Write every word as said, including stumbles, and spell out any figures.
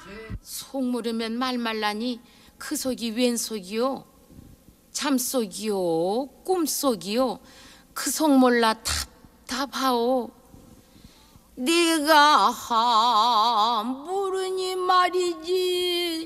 속물으면 말말라니 그 속이 웬 속이요? 잠속이요? 꿈속이요? 그 속 몰라 답답하오. 네가 모르니 말이지